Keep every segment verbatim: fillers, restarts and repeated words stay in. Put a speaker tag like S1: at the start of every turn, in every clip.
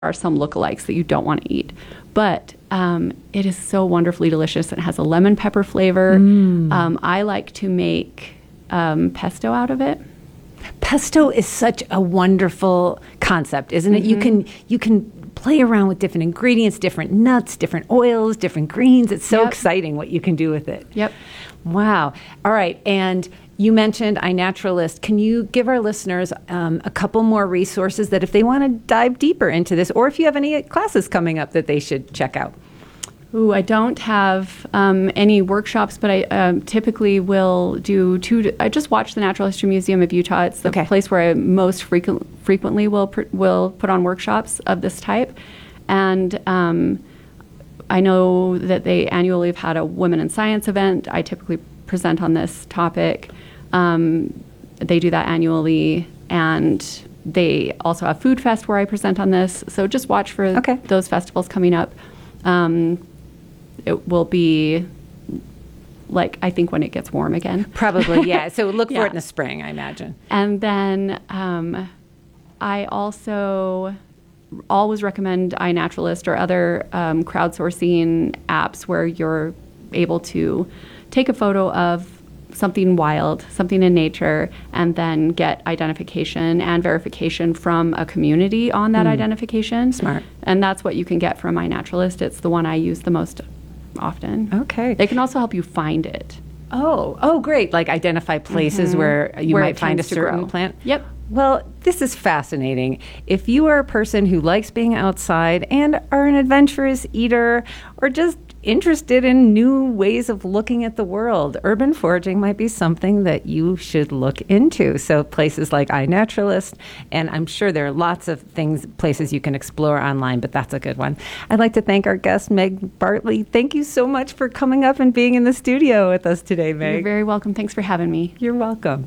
S1: are some lookalikes that you don't want to eat. But um, it is so wonderfully delicious. It has a lemon pepper flavor. Mm. Um, I like to make um, pesto out of it.
S2: Pesto is such a wonderful concept, isn't it? Mm-hmm. You can you can play around with different ingredients, different nuts, different oils, different greens. It's so yep. exciting what you can do with it.
S1: Yep.
S2: Wow. All right. And you mentioned iNaturalist. Can you give our listeners um, a couple more resources that if they want to dive deeper into this, or if you have any classes coming up that they should check out?
S1: Ooh, I don't have um, any workshops, but I um, typically will do two. I just watch the Natural History Museum of Utah. It's the okay. place where I most frequent, frequently will pr- will put on workshops of this type, and um, I know that they annually have had a Women in Science event. I typically present on this topic. Um, they do that annually, and they also have Food Fest where I present on this. So just watch for okay. those festivals coming up. Um, it will be like, I think, when it gets warm again.
S2: Probably, yeah. So look
S1: yeah.
S2: for it in the spring, I imagine.
S1: And then um, I also always recommend iNaturalist or other um, crowdsourcing apps where you're able to take a photo of something wild, something in nature, and then get identification and verification from a community on that mm. identification.
S2: Smart.
S1: And that's what you can get from iNaturalist. It's the one I use the most often.
S2: Okay.
S1: They can also help you find it.
S2: Oh, oh, great. Like identify places mm-hmm. where you
S1: where
S2: might find a certain plant?
S1: Yep.
S2: Well, this is fascinating. If you are a person who likes being outside and are an adventurous eater or just interested in new ways of looking at the world, urban foraging might be something that you should look into. So places like iNaturalist, and I'm sure there are lots of things, places you can explore online, but that's a good one. I'd like to thank our guest, Meg Bartley. Thank you so much for coming up and being in the studio with us today, Meg.
S1: You're very welcome. Thanks for having me.
S2: You're welcome.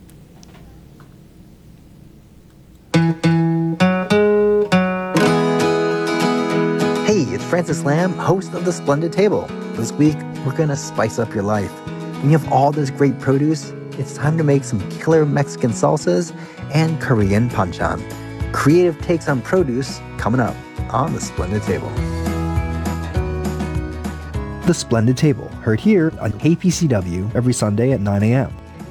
S3: Hey, it's Francis Lamb, host of The Splendid Table. This week, we're going to spice up your life. When you have all this great produce, it's time to make some killer Mexican salsas and Korean panchan. Creative takes on produce coming up on The Splendid Table. The Splendid Table, heard here on K P C W every Sunday at nine a.m.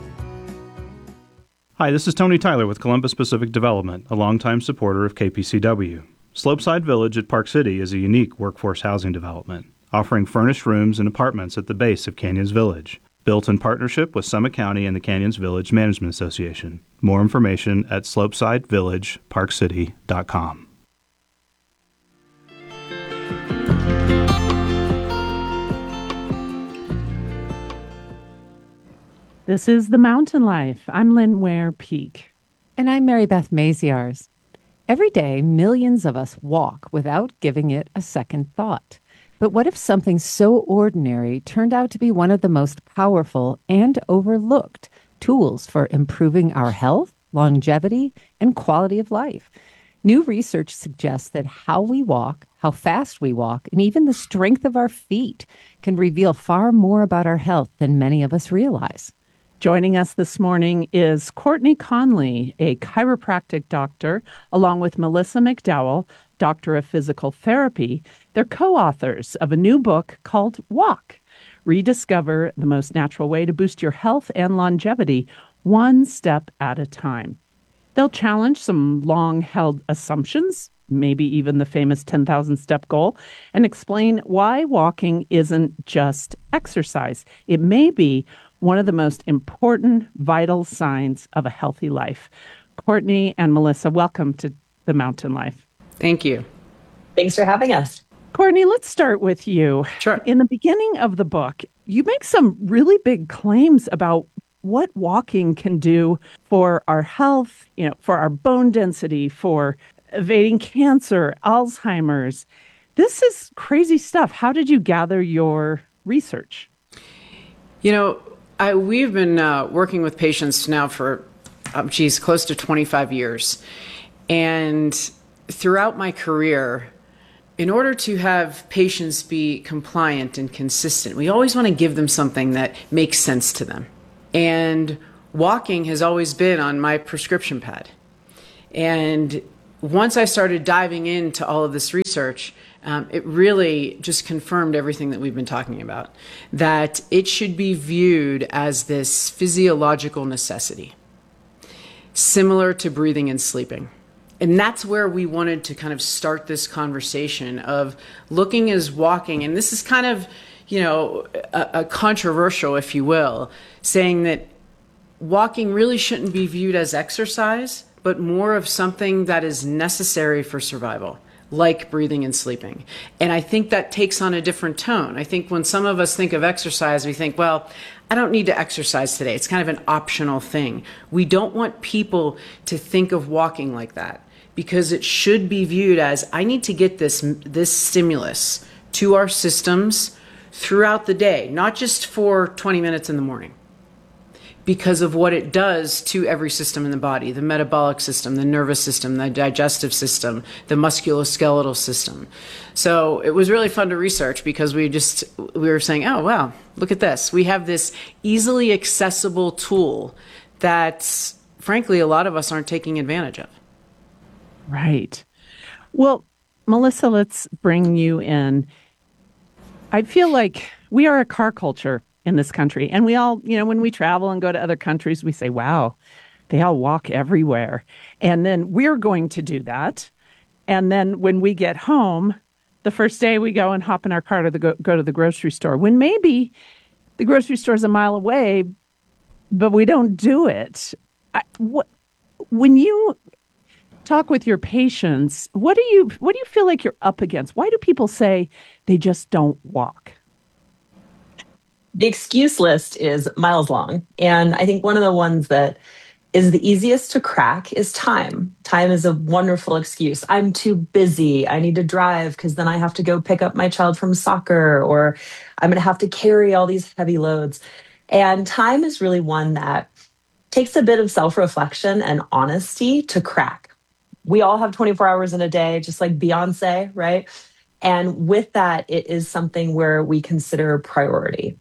S4: Hi, this is Tony Tyler with Columbus Pacific Development, a longtime supporter of K P C W. Slopeside Village at Park City is a unique workforce housing development, offering furnished rooms and apartments at the base of Canyons Village, built in partnership with Summit County and the Canyons Village Management Association. More information at slopeside village park city dot com.
S5: This is The Mountain Life. I'm Lynn Ware Peak.
S2: And I'm Mary Beth Maziarz. Every day, millions of us walk without giving it a second thought. But what if something so ordinary turned out to be one of the most powerful and overlooked tools for improving our health, longevity, and quality of life? New research suggests that how we walk, how fast we walk, and even the strength of our feet can reveal far more about our health than many of us realize.
S5: Joining us this morning is Courtney Conley, a chiropractic doctor, along with Melissa McDowell, doctor of physical therapy. They're co-authors of a new book called Walk, Rediscover the Most Natural Way to Boost Your Health and Longevity, One Step at a Time. They'll challenge some long-held assumptions, maybe even the famous ten thousand step goal, and explain why walking isn't just exercise. It may be one of the most important, vital signs of a healthy life. Courtney and Melissa, welcome to The Mountain Life.
S6: Thank you.
S7: Thanks for having us.
S5: Courtney, let's start with you.
S6: Sure.
S5: In the beginning of the book, you make some really big claims about what walking can do for our health, you know, for our bone density, for evading cancer, Alzheimer's. This is crazy stuff. How did you gather your research?
S6: You know, I, we've been uh, working with patients now for, um, geez, close to twenty-five years. And throughout my career, in order to have patients be compliant and consistent, we always want to give them something that makes sense to them. And walking has always been on my prescription pad. And once I started diving into all of this research, um, it really just confirmed everything that we've been talking about, that it should be viewed as this physiological necessity, similar to breathing and sleeping. And that's where we wanted to kind of start this conversation of looking as walking. And this is kind of, you know, a, a controversial, if you will, saying that walking really shouldn't be viewed as exercise, but more of something that is necessary for survival, like breathing and sleeping. And I think that takes on a different tone. I think when some of us think of exercise, we think, well, I don't need to exercise today. It's kind of an optional thing. We don't want people to think of walking like that, because it should be viewed as, I need to get this, this stimulus to our systems throughout the day, not just for twenty minutes in the morning, because of what it does to every system in the body, the metabolic system, the nervous system, the digestive system, the musculoskeletal system. So it was really fun to research, because we just, we were saying, oh, wow, look at this. We have this easily accessible tool that, frankly, a lot of us aren't taking advantage of.
S5: Right. Well, Melissa, let's bring you in. I feel like we are a car culture in this country. And we all, you know, when we travel and go to other countries, we say, wow, they all walk everywhere. And then we're going to do that. And then when we get home, the first day we go and hop in our car to the go, go to the grocery store, when maybe the grocery store is a mile away, but we don't do it. I, what, when you talk with your patients, what do you what do you feel like you're up against? Why do people say they just don't walk?
S7: The excuse list is miles long. And I think one of the ones that is the easiest to crack is time. Time is a wonderful excuse. I'm too busy. I need to drive because then I have to go pick up my child from soccer, or I'm going to have to carry all these heavy loads. And time is really one that takes a bit of self-reflection and honesty to crack. We all have twenty-four hours in a day, just like Beyonce, right? And with that, it is something where we consider priority.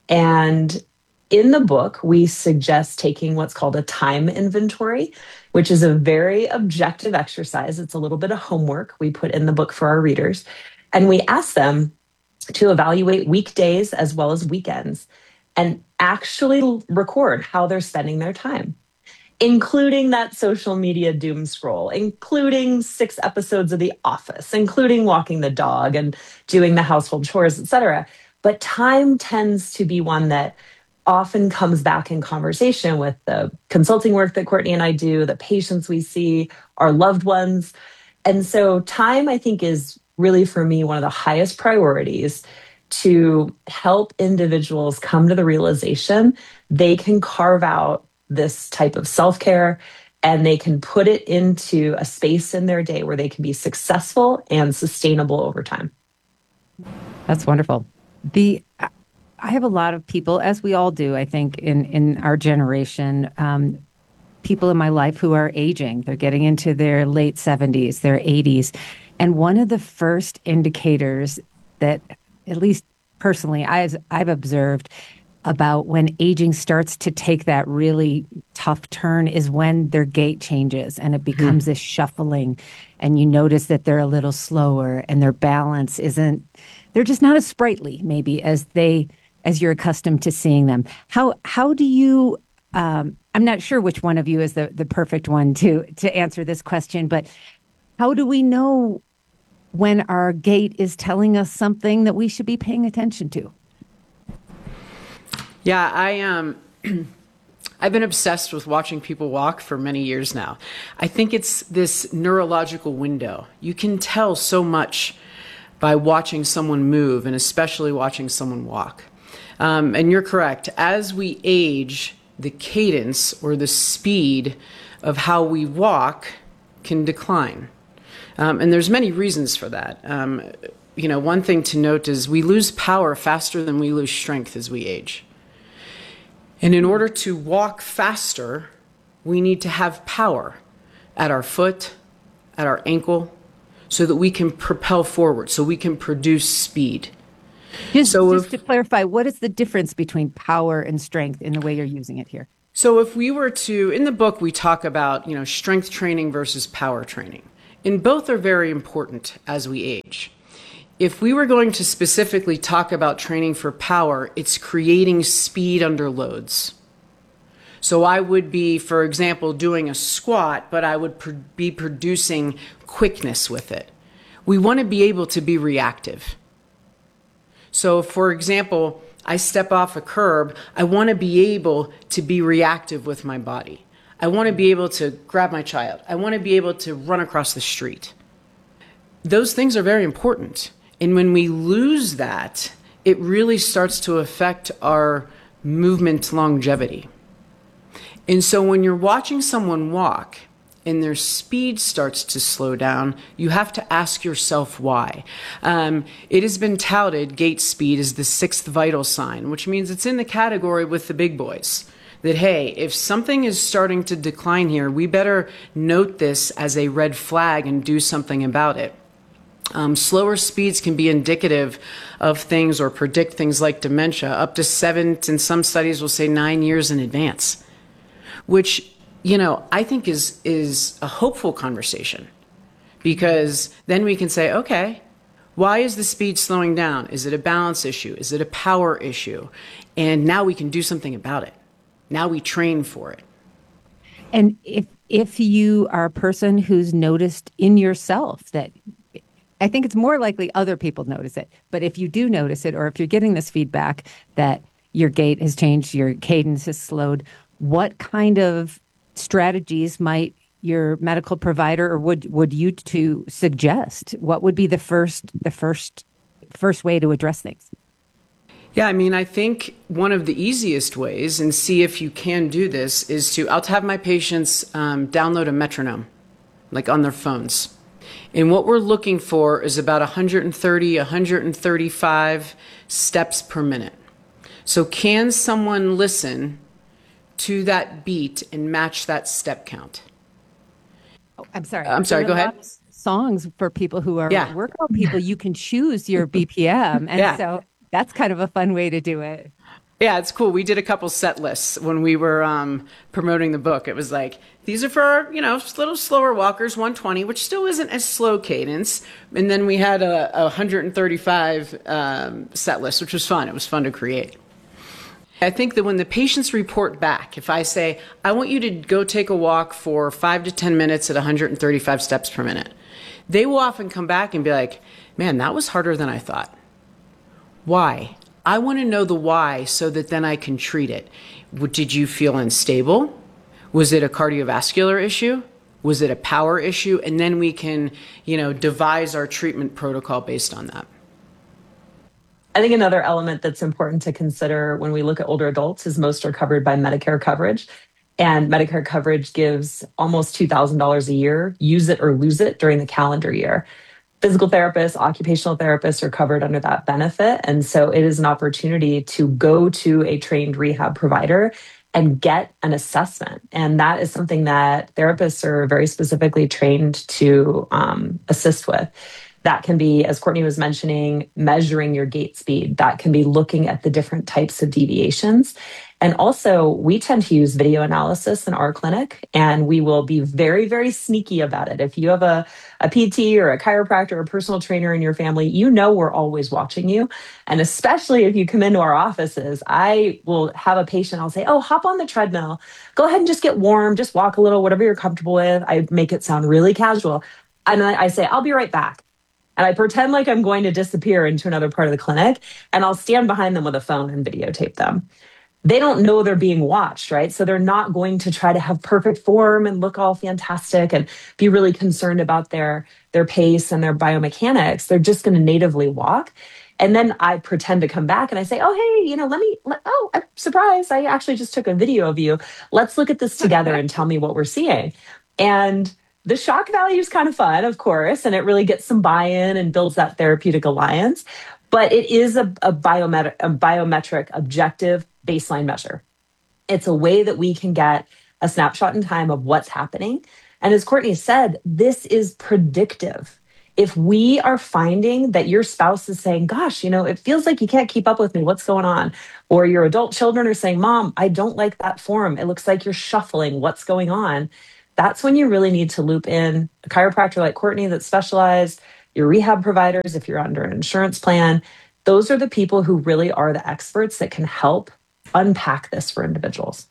S7: And in the book, we suggest taking what's called a time inventory, which is a very objective exercise. It's a little bit of homework we put in the book for our readers. And we ask them to evaluate weekdays as well as weekends and actually record how they're spending their time, including that social media doom scroll, including six episodes of The Office, including walking the dog and doing the household chores, et cetera. But time tends to be one that often comes back in conversation with the consulting work that Courtney and I do, the patients we see, our loved ones. And so time, I think, is really, for me, one of the highest priorities to help individuals come to the realization they can carve out this type of self-care and they can put it into a space in their day where they can be successful and sustainable over time.
S2: That's wonderful. The I have a lot of people, as we all do, I think, in, in our generation, um, people in my life who are aging. They're getting into their late seventies, their eighties. And one of the first indicators that, at least personally, I've, I've observed about when aging starts to take that really tough turn is when their gait changes and it becomes mm-hmm. this shuffling, and you notice that they're a little slower and their balance isn't, they're just not as sprightly maybe as they, as you're accustomed to seeing them. How, how do you, um, I'm not sure which one of you is the, the perfect one to, to answer this question, but how do we know when our gait is telling us something that we should be paying attention to?
S6: Yeah, I um, I've been obsessed with watching people walk for many years now. I think it's this neurological window. You can tell so much by watching someone move, and especially watching someone walk. Um, and you're correct. As we age, the cadence or the speed of how we walk can decline. Um, and there's many reasons for that. Um, you know, one thing to note is we lose power faster than we lose strength as we age. And in order to walk faster, we need to have power at our foot, at our ankle, so that we can propel forward, so we can produce speed.
S2: Just,
S6: so
S2: just
S6: if,
S2: to clarify, what is the difference between power and strength in the way you're using it here?
S6: So if we were to, in the book, we talk about, you know, strength training versus power training. And both are very important as we age. If we were going to specifically talk about training for power, it's creating speed under loads. So I would be, for example, doing a squat, but I would pr- be producing quickness with it. We want to be able to be reactive. So, for example, I step off a curb, I want to be able to be reactive with my body. I want to be able to grab my child. I want to be able to run across the street. Those things are very important. And when we lose that, it really starts to affect our movement longevity. And so when you're watching someone walk and their speed starts to slow down, you have to ask yourself why. Um, it has been touted gait speed is the sixth vital sign, which means it's in the category with the big boys. That, hey, if something is starting to decline here, we better note this as a red flag and do something about it. Um, slower speeds can be indicative of things or predict things like dementia, up to seven, and some studies will say nine years in advance, which, you know, I think is is a hopeful conversation, because then we can say, okay, why is the speed slowing down? Is it a balance issue? Is it a power issue? And now we can do something about it. Now we train for it.
S2: And if if you are a person who's noticed in yourself that, I think it's more likely other people notice it, but if you do notice it, or if you're getting this feedback that your gait has changed, your cadence has slowed, what kind of strategies might your medical provider or would would you to suggest? What would be the first the first first way to address things?
S6: Yeah, I mean, I think one of the easiest ways, and see if you can do this, is to, I'll have my patients um, download a metronome, like on their phones. And what we're looking for is about one hundred thirty, one hundred thirty-five steps per minute. So can someone listen to that beat and match that step count?
S2: Oh, I'm sorry.
S6: I'm sorry, go ahead.
S2: Songs for people who are
S6: yeah.
S2: workout people, you can choose your B P M. And
S6: yeah.
S2: so that's kind of a fun way to do it.
S6: Yeah, it's cool. We did a couple set lists when we were um, promoting the book. It was like, these are for, you know, little slower walkers, one twenty, which still isn't a slow cadence. And then we had a, a one hundred thirty-five um, set list, which was fun. It was fun to create. I think that when the patients report back, if I say, I want you to go take a walk for five to ten minutes at one hundred thirty-five steps per minute, they will often come back and be like, man, that was harder than I thought. Why? I want to know the why so that then I can treat it. Did you feel unstable? Was it a cardiovascular issue? Was it a power issue? And then we can, you know, devise our treatment protocol based on that.
S7: I think another element that's important to consider when we look at older adults is most are covered by Medicare coverage. And Medicare coverage gives almost two thousand dollars a year, use it or lose it during the calendar year. Physical therapists, occupational therapists are covered under that benefit. And so it is an opportunity to go to a trained rehab provider and get an assessment. And that is something that therapists are very specifically trained to um, assist with. That can be, as Courtney was mentioning, measuring your gait speed. That can be looking at the different types of deviations. And also, we tend to use video analysis in our clinic, and we will be very, very sneaky about it. If you have a, a P T or a chiropractor or a personal trainer in your family, you know we're always watching you. And especially if you come into our offices, I will have a patient, I'll say, oh, hop on the treadmill. Go ahead and just get warm, just walk a little, whatever you're comfortable with. I make it sound really casual. And I, I say, I'll be right back. And I pretend like I'm going to disappear into another part of the clinic, and I'll stand behind them with a phone and videotape them. They don't know they're being watched, right? So they're not going to try to have perfect form and look all fantastic and be really concerned about their, their pace and their biomechanics. They're just going to natively walk. And then I pretend to come back and I say, oh, hey, you know, let me, let, oh, I'm surprised. I actually just took a video of you. Let's look at this together and tell me what we're seeing. And the shock value is kind of fun, of course, and it really gets some buy-in and builds that therapeutic alliance. But it is a, a, biomet- a biometric objective baseline measure. It's a way that we can get a snapshot in time of what's happening. And as Courtney said, this is predictive. If we are finding that your spouse is saying, gosh, you know, it feels like you can't keep up with me, what's going on? Or your adult children are saying, Mom, I don't like that form. It looks like you're shuffling. What's going on? that's when you really need to loop in a chiropractor like Courtney that's specialized, your rehab providers if you're under an insurance plan. Those are the people who really are the experts that can help unpack this for individuals.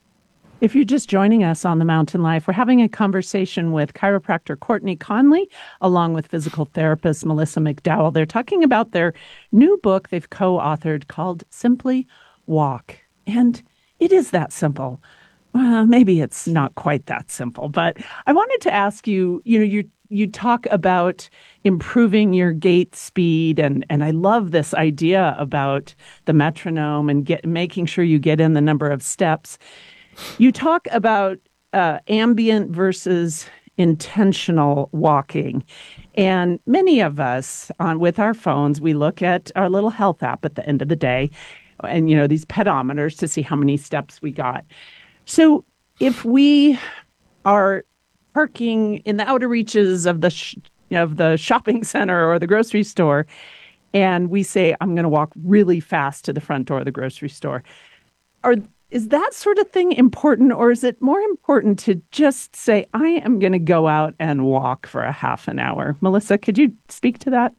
S5: If you're just joining us on The Mountain Life, we're having a conversation with chiropractor Courtney Conley, along with physical therapist Melissa McDowell. They're talking about their new book they've co-authored called Simply Walk. And it is that simple. Well, maybe it's not quite that simple, but I wanted to ask you, you know, you you talk about improving your gait speed, and and I love this idea about the metronome and get making sure you get in the number of steps. You talk about uh, ambient versus intentional walking. And many of us on with our phones, we look at our little health app at the end of the day and, you know, these pedometers to see how many steps we got. So if we are parking in the outer reaches of the sh- of the shopping center or the grocery store, and we say, I'm going to walk really fast to the front door of the grocery store, are Is that sort of thing important, or is it more important to just say, I am going to go out and walk for a half an hour? Melissa, could you speak to that?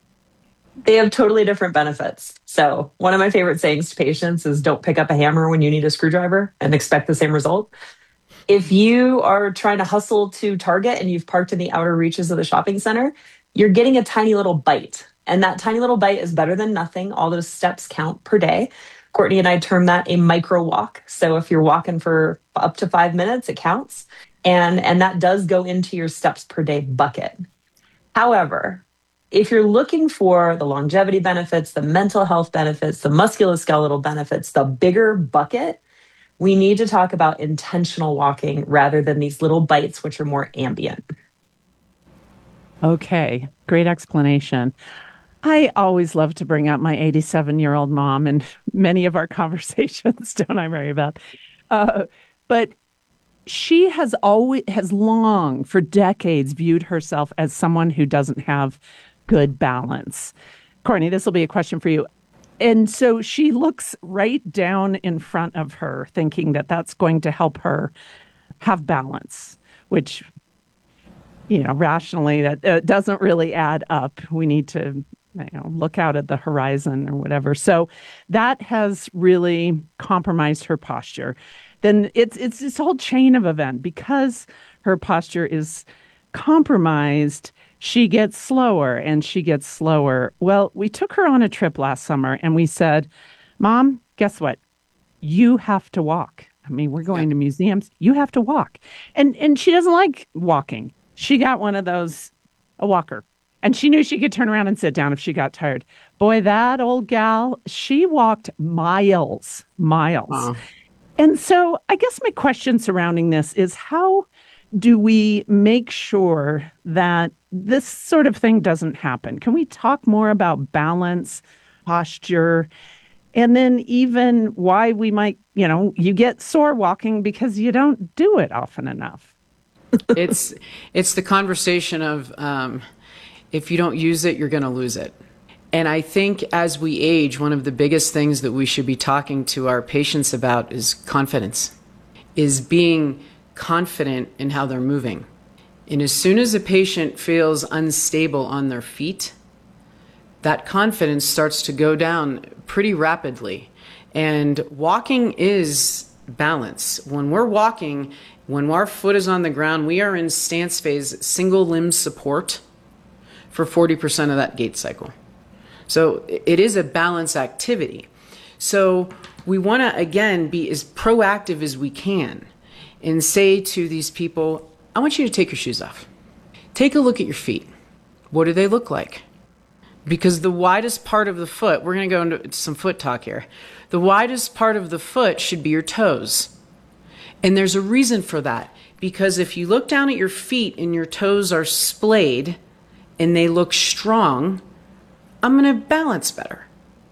S7: They have totally different benefits. So one of my favorite sayings to patients is don't pick up a hammer when you need a screwdriver and expect the same result. If you are trying to hustle to Target and you've parked in the outer reaches of the shopping center, you're getting a tiny little bite. And that tiny little bite is better than nothing. All those steps count per day. Courtney and I term that a micro walk. So if you're walking for up to five minutes, it counts. And, and that does go into your steps per day bucket. However, if you're looking for the longevity benefits, the mental health benefits, the musculoskeletal benefits, the bigger bucket, we need to talk about intentional walking rather than these little bites, which are more ambient.
S5: Okay, great explanation. I always love to bring up my eighty-seven-year-old mom in many of our conversations, don't I, Mary Beth? Uh, but she has always, has long, for decades, viewed herself as someone who doesn't have good balance. Courtney, this will be a question for you. And so she looks right down in front of her, thinking that that's going to help her have balance, which, you know, rationally, that uh, doesn't really add up. We need to, you know, look out at the horizon or whatever. So that has really compromised her posture. Then it's it's this whole chain of event. Because her posture is compromised, she gets slower and she gets slower. Well, we took her on a trip last summer and we said, Mom, guess what? You have to walk. I mean, we're going to museums. You have to walk. And and she doesn't like walking. She got one of those, a walker. And she knew she could turn around and sit down if she got tired. Boy, that old gal, she walked miles, miles. Uh. And so I guess my question surrounding this is, how do we make sure that this sort of thing doesn't happen? Can we talk more about balance, posture, and then even why we might, you know, you get sore walking because you don't do it often enough?
S6: it's it's the conversation of um, if you don't use it, you're going to lose it. And I think as we age, one of the biggest things that we should be talking to our patients about is confidence, is being confident in how they're moving. And as soon as a patient feels unstable on their feet, that confidence starts to go down pretty rapidly. And walking is balance. When we're walking, when our foot is on the ground, we are in stance phase, single limb support for forty percent of that gait cycle. So it is a balance activity. So we want to, again, be as proactive as we can and say to these people, I want you to take your shoes off. Take a look at your feet. What do they look like? Because the widest part of the foot, we're going to go into some foot talk here. The widest part of the foot should be your toes. And there's a reason for that. Because if you look down at your feet and your toes are splayed and they look strong, I'm going to balance better.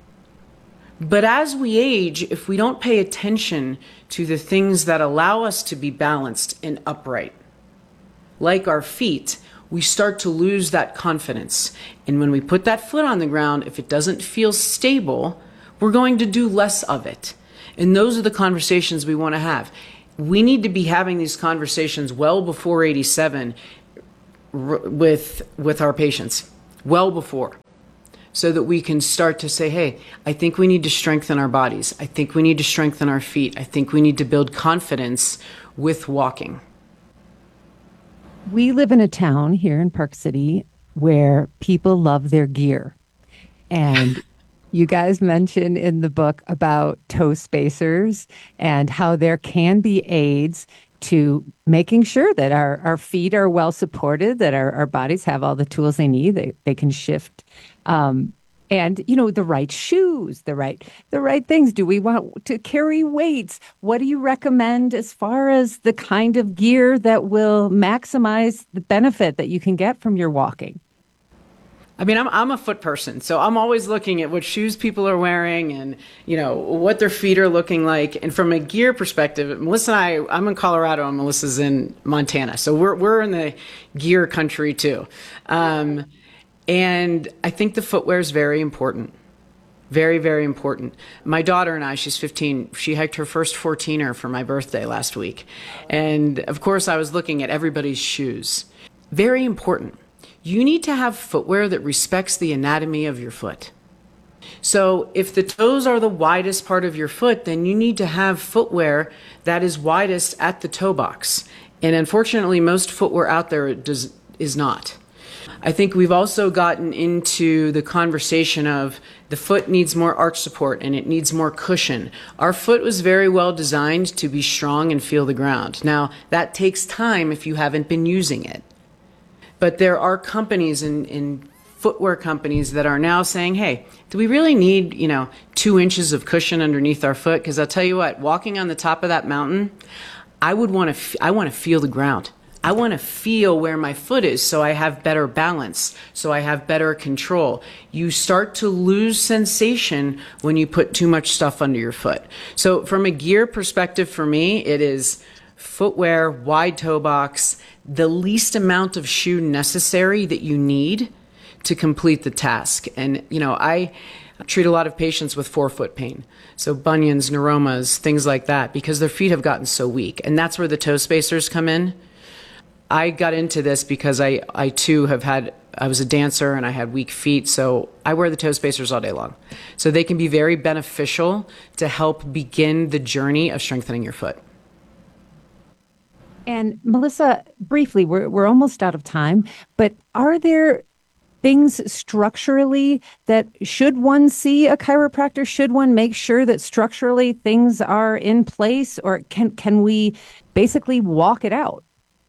S6: But as we age, if we don't pay attention to the things that allow us to be balanced and upright, like our feet, we start to lose that confidence. And when we put that foot on the ground, if it doesn't feel stable, we're going to do less of it. And those are the conversations we want to have. we need to be having these conversations well before eighty-seven r- with with our patients, well before, so that we can start to say, hey, I think we need to strengthen our bodies. I think we need to strengthen our feet. I think we need to build confidence with walking.
S2: We live in a town here in Park City where people love their gear. And you guys mentioned in the book about toe spacers and how there can be aids to making sure that our, our feet are well supported, that our, our bodies have all the tools they need, they, they can shift. Um, and, you know, the right shoes, the right the right things. Do we want to carry weights? What do you recommend as far as the kind of gear that will maximize the benefit that you can get from your walking?
S6: I mean, I'm I'm a foot person, so I'm always looking at what shoes people are wearing and, you know, what their feet are looking like. And from a gear perspective, Melissa and I, I'm in Colorado and Melissa's in Montana. So we're we're in the gear country too. Um, and I think the footwear is very important. Very, very important. My daughter and I, she's fifteen, she hiked her first fourteener for my birthday last week. And of course, I was looking at everybody's shoes. Very important. You need to have footwear that respects the anatomy of your foot. So if the toes are the widest part of your foot, then you need to have footwear that is widest at the toe box. And unfortunately, most footwear out there does, is not. I think we've also gotten into the conversation of the foot needs more arch support and it needs more cushion. Our foot was very well designed to be strong and feel the ground. Now, that takes time if you haven't been using it. But there are companies and, and footwear companies that are now saying, hey, do we really need, you know, two inches of cushion underneath our foot? Because I'll tell you what, walking on the top of that mountain, I would want to, f- I want to feel the ground. I want to feel where my foot is so I have better balance, so I have better control. You start to lose sensation when you put too much stuff under your foot. So from a gear perspective for me, it is footwear, wide toe box, the least amount of shoe necessary that you need to complete the task. And, you know, I treat a lot of patients with forefoot pain. So bunions, neuromas, things like that, because their feet have gotten so weak. And that's where the toe spacers come in. I got into this because I, I too have had, I was a dancer and I had weak feet. So I wear the toe spacers all day long. So they can be very beneficial to help begin the journey of strengthening your foot.
S2: And Melissa, briefly, we're we're almost out of time, but are there things structurally that should one see a chiropractor? Should one make sure that structurally things are in place, or can can we basically walk it out?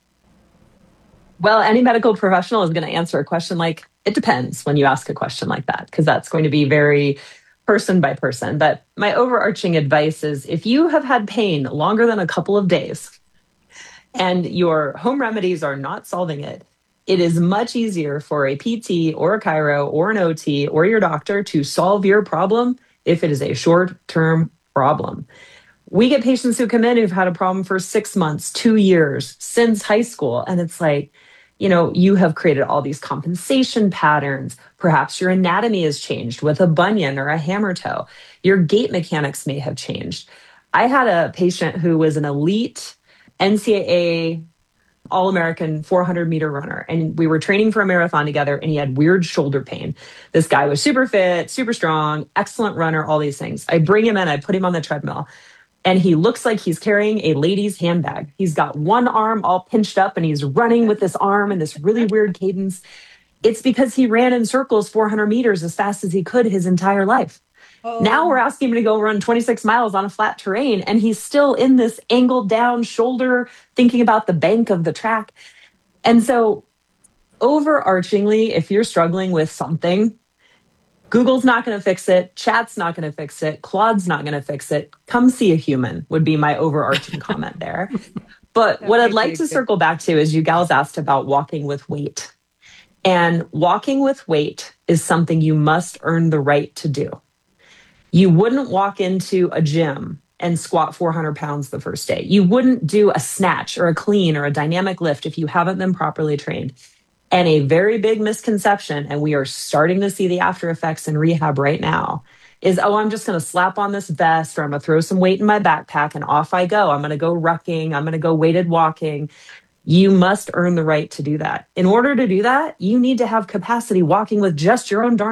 S7: Well, any medical professional is going to answer a question like, it depends when you ask a question like that, because that's going to be very person by person. But my overarching advice is if you have had pain longer than a couple of days, and your home remedies are not solving it, it is much easier for a P T or a chiro or an O T or your doctor to solve your problem if it is a short-term problem. We get patients who come in who've had a problem for six months, two years, since high school. And it's like, you know, you have created all these compensation patterns. Perhaps your anatomy has changed with a bunion or a hammer toe. Your gait mechanics may have changed. I had a patient who was an elite N C double A All-American four hundred meter runner. And we were training for a marathon together and he had weird shoulder pain. This guy was super fit, super strong, excellent runner, all these things. I bring him in, I put him on the treadmill and he looks like he's carrying a lady's handbag. He's got one arm all pinched up and he's running with this arm in this really weird cadence. It's because he ran in circles four hundred meters as fast as he could his entire life. Oh. Now we're asking him to go run twenty-six miles on a flat terrain, and he's still in this angled down shoulder, thinking about the bank of the track. And so overarchingly, if you're struggling with something, Google's not going to fix it. Chat's not going to fix it. Claude's not going to fix it. Come see a human would be my overarching comment there. But what I'd like to circle back to is you gals asked about walking with weight. And walking with weight is something you must earn the right to do. You wouldn't walk into a gym and squat four hundred pounds the first day. You wouldn't do a snatch or a clean or a dynamic lift if you haven't been properly trained. And a very big misconception, and we are starting to see the after effects in rehab right now, is, oh, I'm just going to slap on this vest, or I'm going to throw some weight in my backpack and off I go. I'm going to go rucking. I'm going to go weighted walking. You must earn the right to do that. In order to do that, you need to have capacity walking with just your own darn